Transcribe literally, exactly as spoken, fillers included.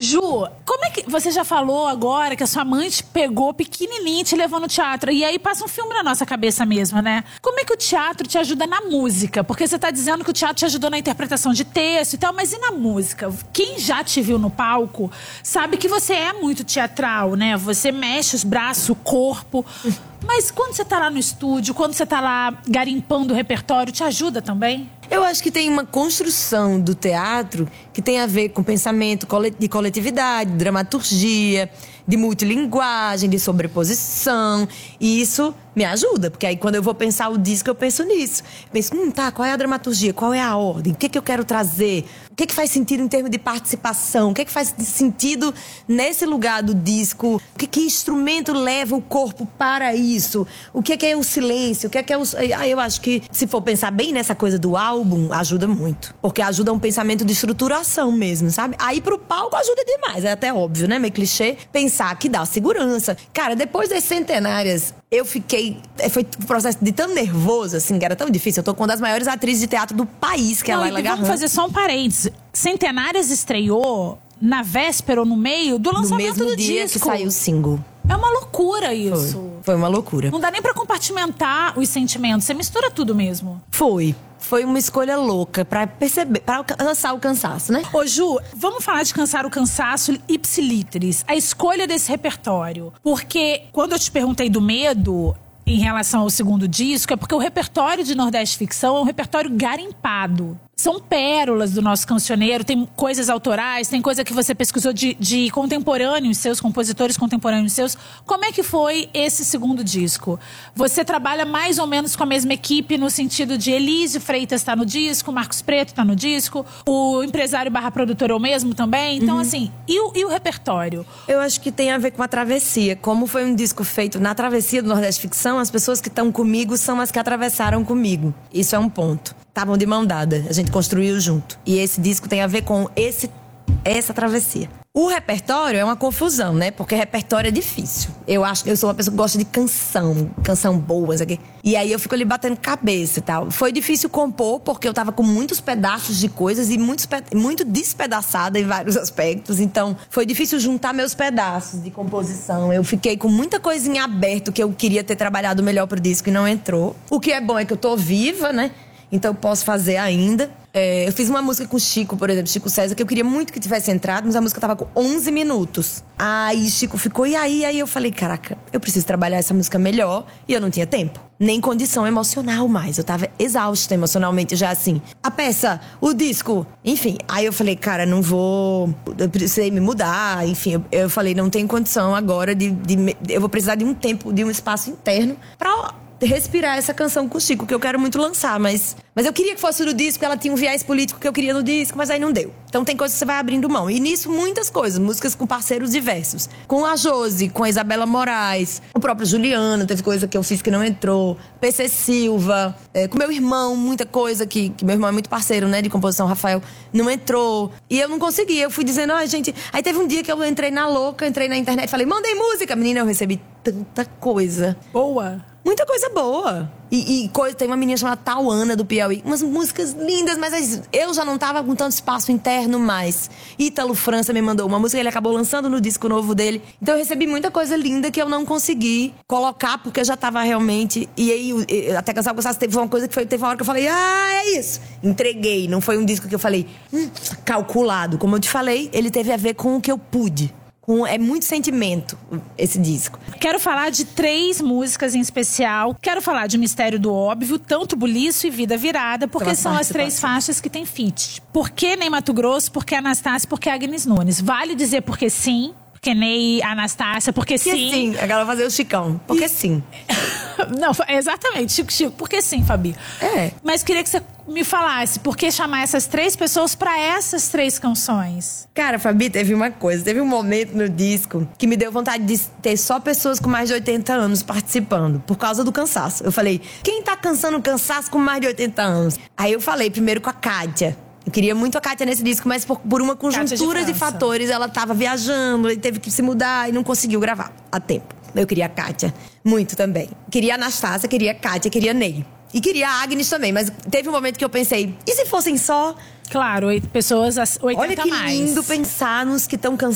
Ju, como é que... Você já falou agora que a sua mãe te pegou pequenininha e te levou no teatro. E aí passa um filme na nossa cabeça mesmo, né? Como é que o teatro te ajuda na música? Porque você tá dizendo que o teatro te ajudou na interpretação de texto e tal, mas e na música? Quem já te viu no palco sabe que você é muito teatral, né? Você mexe os braços, o corpo. Mas quando você tá lá no estúdio, quando você tá lá garimpando o repertório, te ajuda também? Eu acho que tem uma construção do teatro que tem a ver com pensamento de coletividade, dramaturgia, de multilinguagem, de sobreposição. E isso me ajuda, porque aí quando eu vou pensar o disco, eu penso nisso. Penso, hum, tá, qual é a dramaturgia? Qual é a ordem? O que é que eu quero trazer? O que é que faz sentido em termos de participação? O que é que faz sentido nesse lugar do disco? Que, que instrumento leva o corpo para isso? O que é que é o silêncio? O que é que é o... Aí eu acho que, se for pensar bem nessa coisa do álbum, ajuda muito. Porque ajuda um pensamento de estruturação mesmo, sabe? Aí pro palco ajuda demais, é até óbvio, né? Meio clichê. Pensar que dá segurança. Cara, depois das centenárias, eu fiquei... Foi um processo de tão nervoso, assim, que era tão difícil. Eu tô com uma das maiores atrizes de teatro do país, que é a Laila Garrão. Vamos fazer só um parênteses. Centenárias estreou na véspera ou no meio do lançamento do disco. No mesmo dia que saiu o single. É uma loucura isso. Foi, foi uma loucura. Não dá nem pra compartimentar os sentimentos. Você mistura tudo mesmo. Foi. Foi uma escolha louca pra perceber, pra alcançar o cansaço, né? Ô Ju, vamos falar de cansar o cansaço ipsiliteris. A escolha desse repertório. Porque quando eu te perguntei do medo em relação ao segundo disco, é porque o repertório de Nordeste Ficção é um repertório garimpado. São pérolas do nosso cancioneiro, tem coisas autorais, tem coisa que você pesquisou de, de contemporâneos seus, compositores contemporâneos seus. Como é que foi esse segundo disco? Você trabalha mais ou menos com a mesma equipe no sentido de Elise Freitas está no disco, Marcos Preto está no disco, o empresário barra produtor é o mesmo também? Então, uhum. assim, e o, e o repertório? Eu acho que tem a ver com a travessia. Como foi um disco feito na travessia do Nordeste Ficção, as pessoas que estão comigo são as que atravessaram comigo. Isso é um ponto. Estavam de mão dada, a gente construiu junto. E esse disco tem a ver com esse, essa travessia. O repertório é uma confusão, né? Porque repertório é difícil. Eu acho que eu sou uma pessoa que gosta de canção, canção boa, aqui. E aí eu fico ali batendo cabeça e tal. Foi difícil compor, porque eu tava com muitos pedaços de coisas e muito, muito despedaçada em vários aspectos. Então, foi difícil juntar meus pedaços de composição. Eu fiquei com muita coisa em aberto que eu queria ter trabalhado melhor pro disco e não entrou. O que é bom é que eu tô viva, né? Então eu posso fazer ainda. É, eu fiz uma música com o Chico, por exemplo, Chico César, que eu queria muito que tivesse entrado, mas a música tava com onze minutos. Aí Chico ficou, e aí? Aí eu falei, caraca, eu preciso trabalhar essa música melhor. E eu não tinha tempo, nem condição emocional mais. Eu tava exausta emocionalmente já, assim. A peça, o disco, enfim. Aí eu falei, cara, não vou... Eu precisei me mudar, enfim. Eu, eu falei, não tenho condição agora de, de... Eu vou precisar de um tempo, de um espaço interno pra... respirar essa canção com o Chico, que eu quero muito lançar, mas, mas eu queria que fosse no disco, ela tinha um viés político que eu queria no disco, mas aí não deu. Então tem coisas que você vai abrindo mão. E nisso, muitas coisas, músicas com parceiros diversos. Com a Josi, com a Isabela Moraes, o próprio Juliano, teve coisa que eu fiz que não entrou, P C Silva, é, com meu irmão, muita coisa que, que meu irmão é muito parceiro, né, de composição, Rafael, não entrou. E eu não consegui, eu fui dizendo, ó, oh, gente... Aí teve um dia que eu entrei na louca, entrei na internet, falei, mandei música, menina, eu recebi tanta coisa. Boa. Muita coisa boa. E, e coisa, tem uma menina chamada Tauana, do Piauí. Umas músicas lindas, mas eu já não tava com tanto espaço interno mais. Ítalo França me mandou uma música, ele acabou lançando no disco novo dele. Então eu recebi muita coisa linda que eu não consegui colocar, porque eu já tava realmente... E aí, até Cansar o Cansaço, teve uma coisa que foi, teve uma hora que eu falei, ah, é isso. Entreguei. Não foi um disco que eu falei, hum, calculado. Como eu te falei, ele teve a ver com o que eu pude. É muito sentimento, esse disco. Quero falar de três músicas em especial. Quero falar de Mistério do Óbvio, Tanto Buliço e Vida Virada, porque são as três faixas que tem feat. Por que Ney Matogrosso, por que Anastácia, por que Agnes Nunes? Vale dizer porque sim, porque Ney, Anastácia, porque sim. Porque sim, agora vai fazer o Chicão. Porque e... sim. Não, exatamente, Chico, Chico, porque sim, Fabi. É. Mas queria que você me falasse, por que chamar essas três pessoas pra essas três canções? Cara, Fabi, teve uma coisa, teve um momento no disco que me deu vontade de ter só pessoas com mais de oitenta anos participando, por causa do cansaço. Eu falei, quem tá cansando cansaço com mais de oitenta anos? Aí eu falei primeiro com a Kátia. Eu queria muito a Kátia nesse disco, mas por, por uma conjuntura de, de fatores, ela tava viajando, e teve que se mudar e não conseguiu gravar a tempo. Eu queria a Kátia, muito também. Queria a Anastácia, queria a Kátia, queria a Ney. E queria a Agnes também, mas teve um momento que eu pensei, e se fossem só... Claro, oito pessoas, oitenta Olha que mais. lindo pensar nos que estão cansados.